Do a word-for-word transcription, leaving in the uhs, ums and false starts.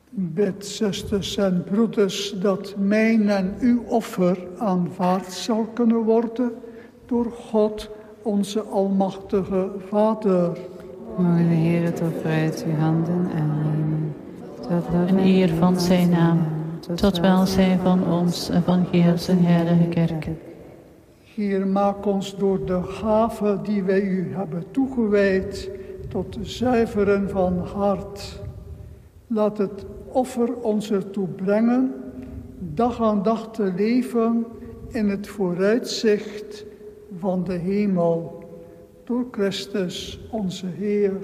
Bid, zusters en broeders, dat mijn en uw offer aanvaard zal kunnen worden door God, onze almachtige Vader. Mogen de Heer het offer uit uw handen aannemen. Een eer van zijn naam, tot welzijn van ons en van geheel zijn heilige kerk. Heer, maak ons door de gave die wij u hebben toegewijd tot zuiveren van hart. Laat het offer ons ertoe brengen dag aan dag te leven in het vooruitzicht van de hemel. Door Christus onze Heer.